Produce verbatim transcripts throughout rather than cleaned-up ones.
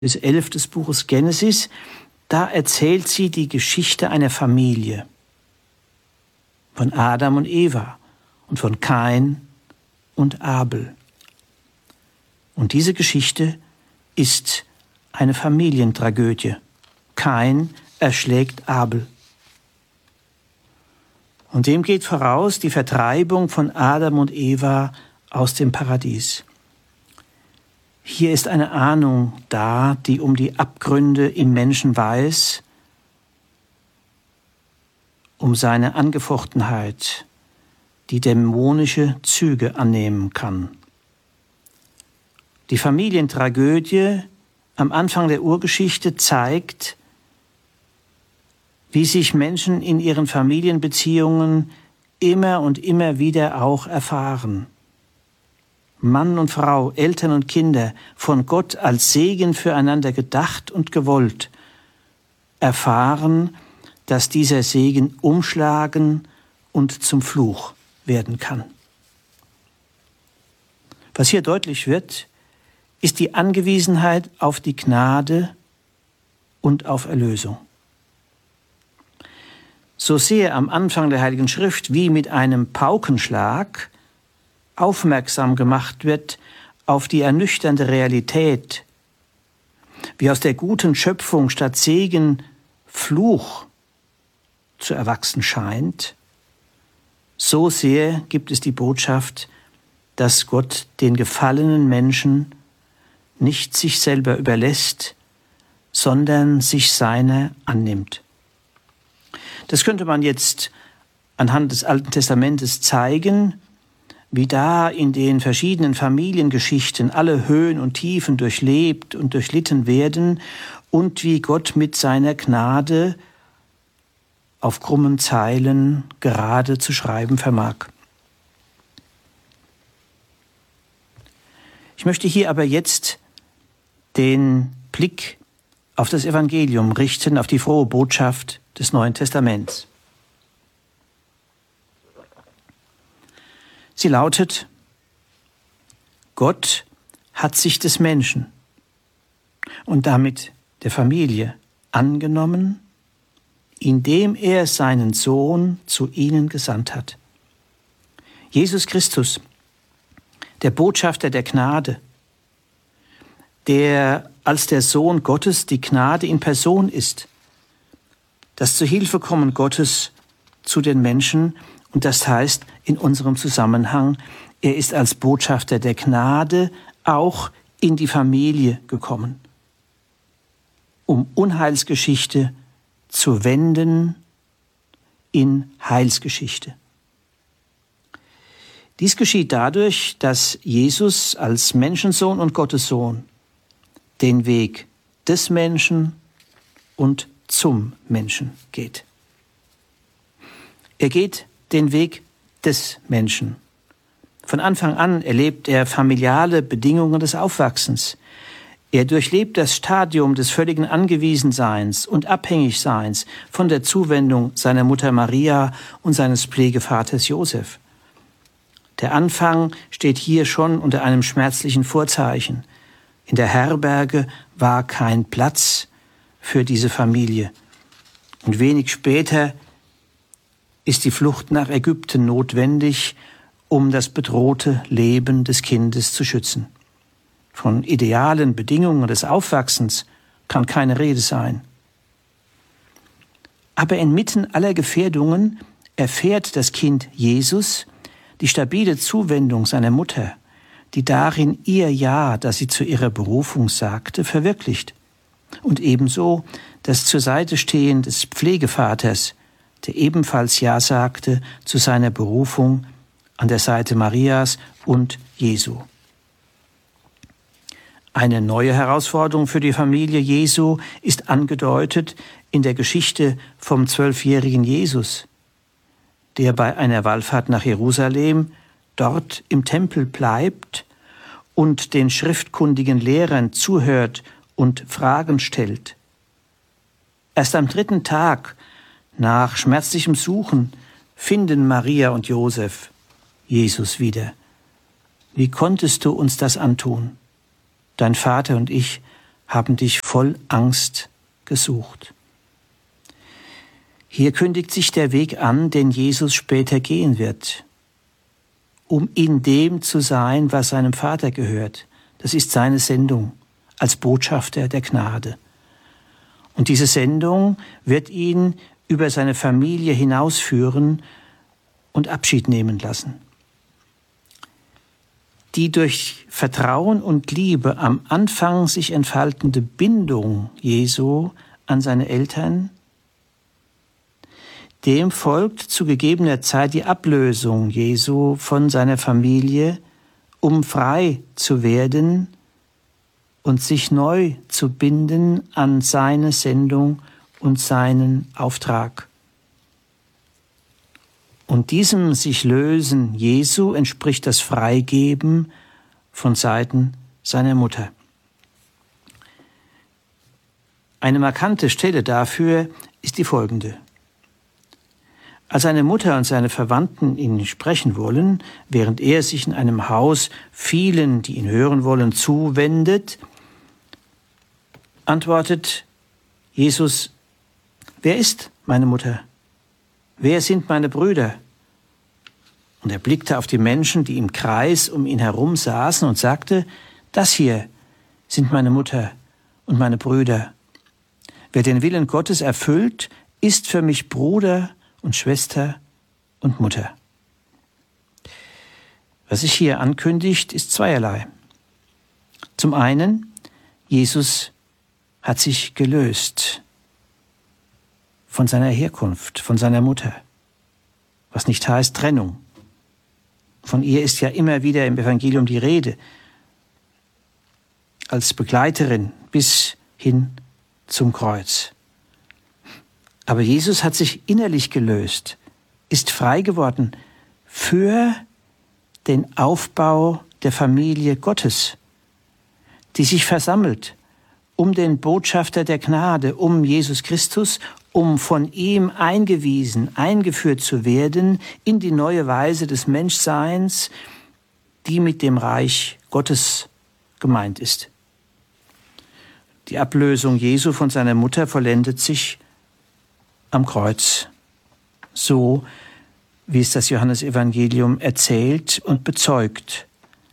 des elf des Buches Genesis, da erzählt sie die Geschichte einer Familie von Adam und Eva und von Kain und Abel. Und diese Geschichte ist eine Familientragödie. Kain erschlägt Abel. Und dem geht voraus die Vertreibung von Adam und Eva aus dem Paradies. Hier ist eine Ahnung da, die um die Abgründe im Menschen weiß, um seine Angefochtenheit, die dämonische Züge annehmen kann. Die Familientragödie am Anfang der Urgeschichte zeigt, wie sich Menschen in ihren Familienbeziehungen immer und immer wieder auch erfahren. Mann und Frau, Eltern und Kinder, von Gott als Segen füreinander gedacht und gewollt, erfahren, dass dieser Segen umschlagen und zum Fluch werden kann. Was hier deutlich wird, ist die Angewiesenheit auf die Gnade und auf Erlösung. So sehr am Anfang der Heiligen Schrift wie mit einem Paukenschlag aufmerksam gemacht wird auf die ernüchternde Realität, wie aus der guten Schöpfung statt Segen Fluch zu erwachsen scheint, so sehr gibt es die Botschaft, dass Gott den gefallenen Menschen nicht sich selber überlässt, sondern sich seiner annimmt. Das könnte man jetzt anhand des Alten Testamentes zeigen, wie da in den verschiedenen Familiengeschichten alle Höhen und Tiefen durchlebt und durchlitten werden und wie Gott mit seiner Gnade auf krummen Zeilen gerade zu schreiben vermag. Ich möchte hier aber jetzt den Blick auf das Evangelium richten, auf die frohe Botschaft des Neuen Testaments. Sie lautet: Gott hat sich des Menschen und damit der Familie angenommen, indem er seinen Sohn zu ihnen gesandt hat. Jesus Christus, der Botschafter der Gnade, der als der Sohn Gottes die Gnade in Person ist, das Zuhilfekommen Gottes zu den Menschen, und das heißt in unserem Zusammenhang, er ist als Botschafter der Gnade auch in die Familie gekommen, um Unheilsgeschichte zu wenden in Heilsgeschichte. Dies geschieht dadurch, dass Jesus als Menschensohn und Gottessohn den Weg des Menschen und zum Menschen geht. Er geht den Weg des Menschen. Von Anfang an erlebt er familiale Bedingungen des Aufwachsens. Er durchlebt das Stadium des völligen Angewiesenseins und Abhängigseins von der Zuwendung seiner Mutter Maria und seines Pflegevaters Josef. Der Anfang steht hier schon unter einem schmerzlichen Vorzeichen. In der Herberge war kein Platz für diese Familie. Und wenig später ist die Flucht nach Ägypten notwendig, um das bedrohte Leben des Kindes zu schützen. Von idealen Bedingungen des Aufwachsens kann keine Rede sein. Aber inmitten aller Gefährdungen erfährt das Kind Jesus die stabile Zuwendung seiner Mutter, die darin ihr Ja, das sie zu ihrer Berufung sagte, verwirklicht. Und ebenso das zur Seite stehen des Pflegevaters, der ebenfalls Ja sagte zu seiner Berufung an der Seite Marias und Jesu. Eine neue Herausforderung für die Familie Jesu ist angedeutet in der Geschichte vom zwölfjährigen Jesus, der bei einer Wallfahrt nach Jerusalem dort im Tempel bleibt und den schriftkundigen Lehrern zuhört und Fragen stellt. Erst am dritten Tag nach schmerzlichem Suchen finden Maria und Josef Jesus wieder. Wie konntest du uns das antun? Dein Vater und ich haben dich voll Angst gesucht. Hier kündigt sich der Weg an, den Jesus später gehen wird, um in dem zu sein, was seinem Vater gehört. Das ist seine Sendung als Botschafter der Gnade. Und diese Sendung wird ihn über seine Familie hinausführen und Abschied nehmen lassen. Die durch Vertrauen und Liebe am Anfang sich entfaltende Bindung Jesu an seine Eltern, dem folgt zu gegebener Zeit die Ablösung Jesu von seiner Familie, um frei zu werden und sich neu zu binden an seine Sendung und seinen Auftrag. Und diesem sich Lösen Jesu entspricht das Freigeben von Seiten seiner Mutter. Eine markante Stelle dafür ist die folgende. Als seine Mutter und seine Verwandten ihn sprechen wollen, während er sich in einem Haus vielen, die ihn hören wollen, zuwendet, antwortet Jesus: Wer ist meine Mutter? Wer sind meine Brüder? Und er blickte auf die Menschen, die im Kreis um ihn herum saßen, und sagte: Das hier sind meine Mutter und meine Brüder. Wer den Willen Gottes erfüllt, ist für mich Bruder und Schwester und Mutter. Was sich hier ankündigt, ist zweierlei. Zum einen, Jesus hat sich gelöst von seiner Herkunft, von seiner Mutter, was nicht heißt Trennung. Von ihr ist ja immer wieder im Evangelium die Rede, als Begleiterin bis hin zum Kreuz. Aber Jesus hat sich innerlich gelöst, ist frei geworden für den Aufbau der Familie Gottes, die sich versammelt um den Botschafter der Gnade, um Jesus Christus, um von ihm eingewiesen, eingeführt zu werden in die neue Weise des Menschseins, die mit dem Reich Gottes gemeint ist. Die Ablösung Jesu von seiner Mutter vollendet sich am Kreuz, so wie es das Johannesevangelium erzählt und bezeugt.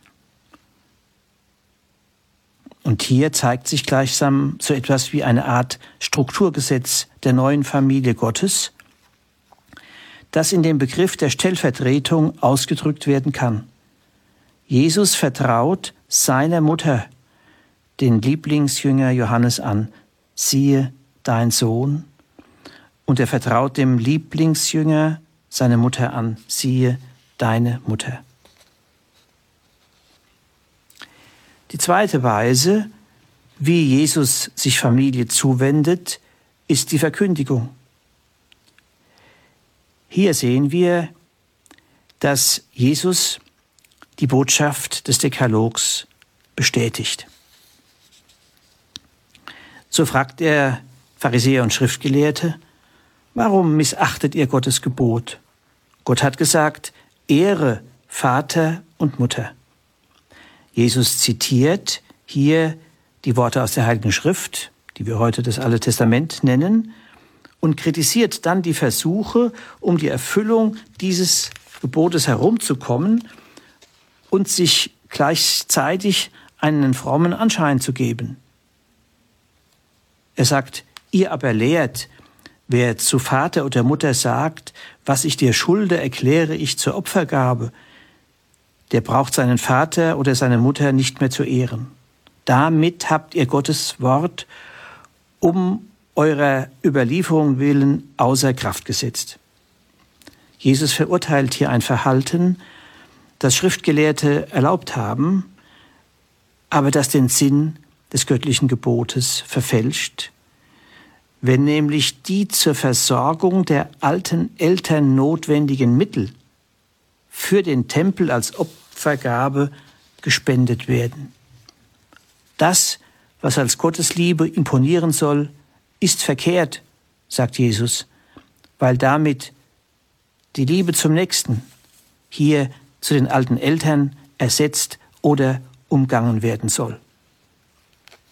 Und hier zeigt sich gleichsam so etwas wie eine Art Strukturgesetz der neuen Familie Gottes, das in dem Begriff der Stellvertretung ausgedrückt werden kann. Jesus vertraut seiner Mutter den Lieblingsjünger Johannes an: Siehe dein Sohn. Und er vertraut dem Lieblingsjünger seine Mutter an: Siehe deine Mutter. Die zweite Weise, wie Jesus sich Familie zuwendet, ist die Verkündigung. Hier sehen wir, dass Jesus die Botschaft des Dekalogs bestätigt. So fragt er Pharisäer und Schriftgelehrte: Warum missachtet ihr Gottes Gebot? Gott hat gesagt: Ehre Vater und Mutter. Jesus zitiert hier die Worte aus der Heiligen Schrift, die wir heute das Alte Testament nennen, und kritisiert dann die Versuche, um die Erfüllung dieses Gebotes herumzukommen und sich gleichzeitig einen frommen Anschein zu geben. Er sagt: Ihr aber lehrt, wer zu Vater oder Mutter sagt: Was ich dir schulde, erkläre ich zur Opfergabe, der braucht seinen Vater oder seine Mutter nicht mehr zu ehren. Damit habt ihr Gottes Wort um eurer Überlieferung willen außer Kraft gesetzt. Jesus verurteilt hier ein Verhalten, das Schriftgelehrte erlaubt haben, aber das den Sinn des göttlichen Gebotes verfälscht, wenn nämlich die zur Versorgung der alten Eltern notwendigen Mittel für den Tempel als Opfergabe gespendet werden. Das, was als Gottes Liebe imponieren soll, ist verkehrt, sagt Jesus, weil damit die Liebe zum Nächsten, hier zu den alten Eltern, ersetzt oder umgangen werden soll.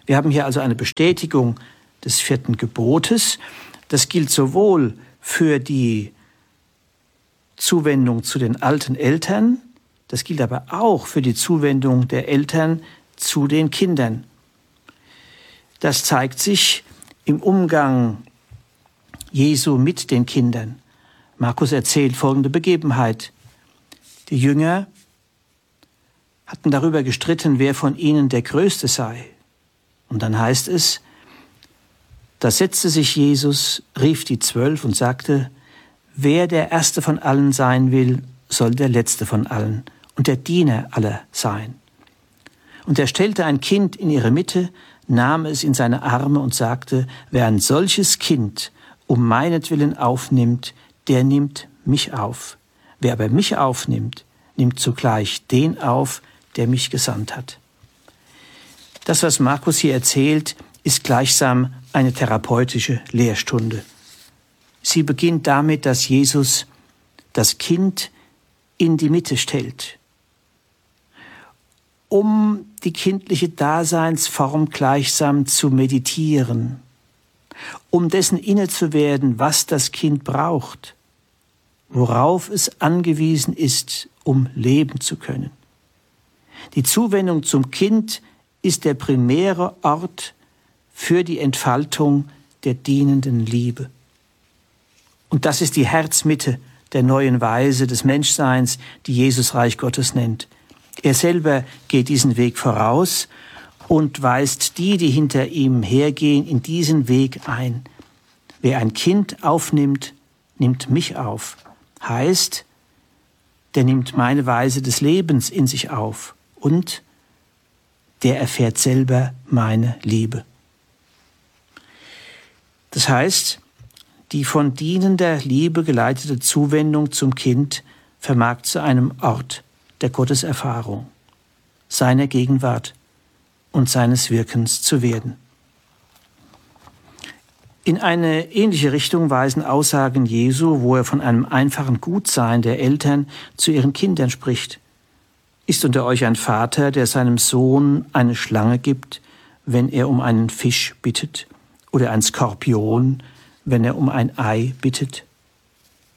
Wir haben hier also eine Bestätigung des vierten Gebotes. Das gilt sowohl für die Zuwendung zu den alten Eltern, das gilt aber auch für die Zuwendung der Eltern zu den Kindern. Das zeigt sich im Umgang Jesu mit den Kindern. Markus erzählt folgende Begebenheit. Die Jünger hatten darüber gestritten, wer von ihnen der Größte sei. Und dann heißt es, da setzte sich Jesus, rief die Zwölf und sagte, wer der Erste von allen sein will, soll der Letzte von allen und der Diener aller sein. Und er stellte ein Kind in ihre Mitte, nahm es in seine Arme und sagte, wer ein solches Kind um meinetwillen aufnimmt, der nimmt mich auf. Wer aber mich aufnimmt, nimmt zugleich den auf, der mich gesandt hat. Das, was Markus hier erzählt, ist gleichsam eine therapeutische Lehrstunde. Sie beginnt damit, dass Jesus das Kind in die Mitte stellt, um die kindliche Daseinsform gleichsam zu meditieren, um dessen inne zu werden, was das Kind braucht, worauf es angewiesen ist, um leben zu können. Die Zuwendung zum Kind ist der primäre Ort für die Entfaltung der dienenden Liebe. Und das ist die Herzmitte der neuen Weise des Menschseins, die Jesus Reich Gottes nennt. Er selber geht diesen Weg voraus und weist die, die hinter ihm hergehen, in diesen Weg ein. Wer ein Kind aufnimmt, nimmt mich auf. Heißt, der nimmt meine Weise des Lebens in sich auf und der erfährt selber meine Liebe. Das heißt, die von dienender Liebe geleitete Zuwendung zum Kind vermag zu einem Ort der Gotteserfahrung, seiner Gegenwart und seines Wirkens zu werden. In eine ähnliche Richtung weisen Aussagen Jesu, wo er von einem einfachen Gutsein der Eltern zu ihren Kindern spricht. Ist unter euch ein Vater, der seinem Sohn eine Schlange gibt, wenn er um einen Fisch bittet, oder ein Skorpion, wenn er um ein Ei bittet?